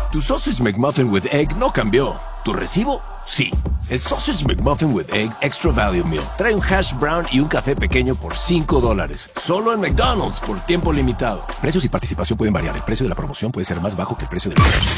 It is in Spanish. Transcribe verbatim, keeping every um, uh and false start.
Tu Sausage McMuffin with Egg no cambió. ¿Tu recibo? Sí. El Sausage McMuffin with Egg Extra Value Meal trae un hash brown y un café pequeño por cinco dólares. Solo en McDonald's por tiempo limitado. Precios y participación pueden variar. El precio de la promoción puede ser más bajo que el precio del...